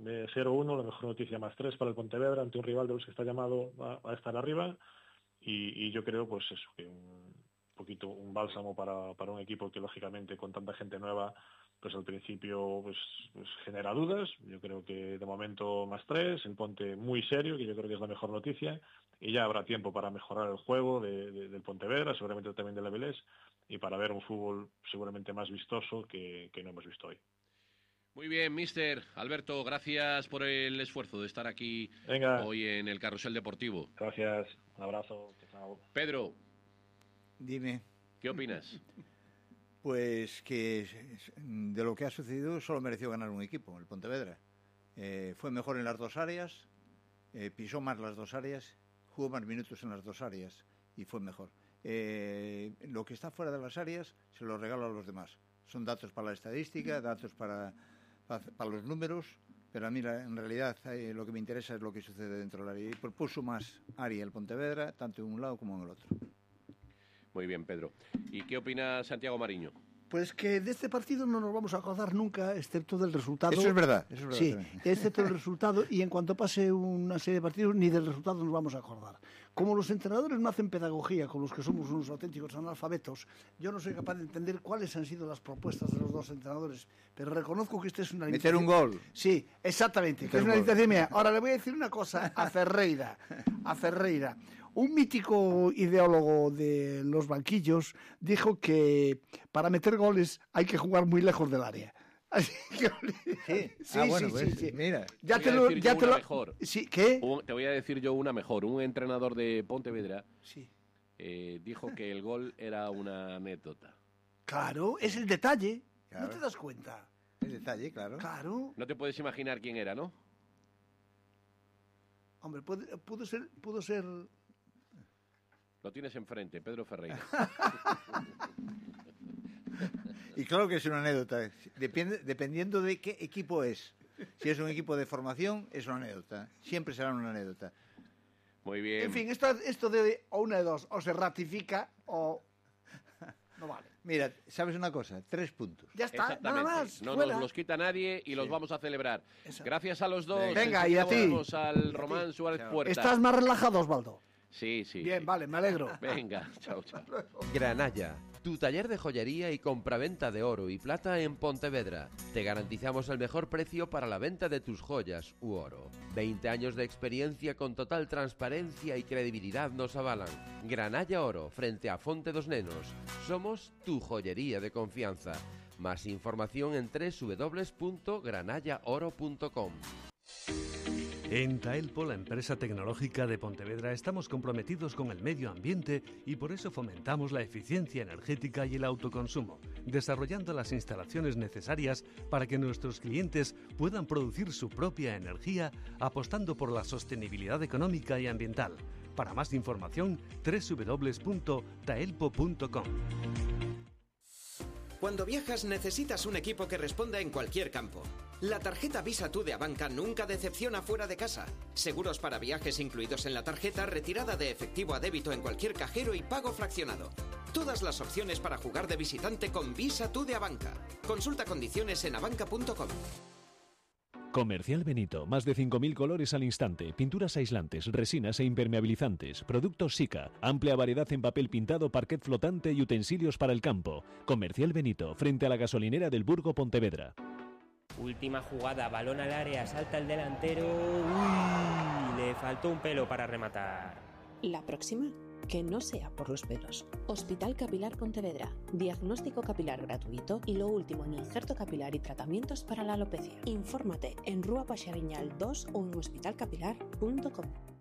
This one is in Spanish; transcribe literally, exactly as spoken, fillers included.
de cero uno, la mejor noticia más tres para el Pontevedra ante un rival de los que está llamado a, a estar arriba, y, y yo creo pues eso, que un poquito un bálsamo para, para un equipo que lógicamente con tanta gente nueva pues al principio pues, pues genera dudas. Yo creo que de momento más tres, el Ponte muy serio, que yo creo que es la mejor noticia, y ya habrá tiempo para mejorar el juego de, de, del Pontevedra, seguramente también del Avilés, y para ver un fútbol seguramente más vistoso que, que no hemos visto hoy. Muy bien, mister Alberto, gracias por el esfuerzo de estar aquí Venga. Hoy en el Carrusel Deportivo. Gracias, un abrazo. Chao. Pedro, dime. ¿Qué opinas? Pues que de lo que ha sucedido solo mereció ganar un equipo, el Pontevedra. Eh, fue mejor en las dos áreas, eh, pisó más las dos áreas, jugó más minutos en las dos áreas y fue mejor. Eh, lo que está fuera de las áreas se lo regalo a los demás. Son datos para la estadística, datos para, para, para los números, pero a mí la, en realidad eh, lo que me interesa es lo que sucede dentro del área. Y propuso más área el Pontevedra, tanto en un lado como en el otro. Muy bien, Pedro. ¿Y qué opina Santiago Mariño? Pues que de este partido no nos vamos a acordar nunca, excepto del resultado. Eso es verdad. Eso es verdad sí, también. excepto del resultado, y en cuanto pase una serie de partidos, ni del resultado nos vamos a acordar. Como los entrenadores no hacen pedagogía con los que somos unos auténticos analfabetos, yo no soy capaz de entender cuáles han sido las propuestas de los dos entrenadores, pero reconozco que este es una Meter un gol. Sí, exactamente, Meter que es una un gol. iniciativa mía. Ahora le voy a decir una cosa a Ferreira, a Ferreira. Un mítico ideólogo de los banquillos dijo que para meter goles hay que jugar muy lejos del área. Así que... Sí, sí, ah, bueno, sí, pues, sí, sí. Mira. Ya Te te voy a lo, decir ya yo te una lo... mejor. Sí, ¿qué? Un, te voy a decir yo una mejor. Un entrenador de Pontevedra Sí. eh, dijo que el gol era una anécdota. Claro, es el detalle. Claro. ¿No te das cuenta? El detalle, claro. Claro. No te puedes imaginar quién era, ¿no? Hombre, puede, pudo ser... Pudo ser... Lo tienes enfrente, Pedro Ferreira. Y claro que es una anécdota. Depende, dependiendo de qué equipo es. Si es un equipo de formación, es una anécdota. Siempre será una anécdota. Muy bien. En fin, esto, esto de o una de dos, o se ratifica o no vale. Mira, ¿sabes una cosa? Tres puntos. Ya está, nada más. No fuera. nos los quita nadie y los Sí. vamos a celebrar. Exacto. Gracias a los dos. Venga, y a ti. Vamos al Román Suárez Chao. Puerta. ¿Estás más relajado, Osvaldo? Sí, sí. Bien, sí. vale, me alegro. Venga, chao, chao. Granalla, tu taller de joyería y compraventa de oro y plata en Pontevedra. Te garantizamos el mejor precio para la venta de tus joyas u oro. veinte años de experiencia con total transparencia y credibilidad nos avalan. Granalla Oro, frente a Fonte dos Nenos. Somos tu joyería de confianza. Más información en doble u doble u doble u punto granalla oro punto com. En Taelpo, la empresa tecnológica de Pontevedra, estamos comprometidos con el medio ambiente y por eso fomentamos la eficiencia energética y el autoconsumo, desarrollando las instalaciones necesarias para que nuestros clientes puedan producir su propia energía, apostando por la sostenibilidad económica y ambiental. Para más información, doble u doble u doble u punto taelpo punto com. Cuando viajas necesitas un equipo que responda en cualquier campo. La tarjeta Visa Tú de Abanca nunca decepciona fuera de casa. Seguros para viajes incluidos en la tarjeta, retirada de efectivo a débito en cualquier cajero y pago fraccionado. Todas las opciones para jugar de visitante con Visa Tú de Abanca. Consulta condiciones en abanca punto com. Comercial Benito, más de cinco mil colores al instante, pinturas aislantes, resinas e impermeabilizantes, productos Sika, amplia variedad en papel pintado, parquet flotante y utensilios para el campo. Comercial Benito, frente a la gasolinera del Burgo Pontevedra. Última jugada, balón al área, salta el delantero. Uy, le faltó un pelo para rematar. La próxima, que no sea por los pelos. Hospital Capilar Pontevedra. Diagnóstico capilar gratuito y lo último en injerto capilar y tratamientos para la alopecia. Infórmate en Rúa Paxariñal dos o en hospital capilar punto com.